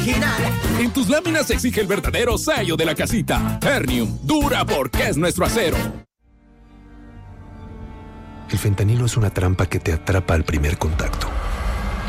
original. En tus láminas se exige el verdadero sello de la casita. Ternium, dura porque es nuestro acero. El fentanilo es una trampa que te atrapa al primer contacto.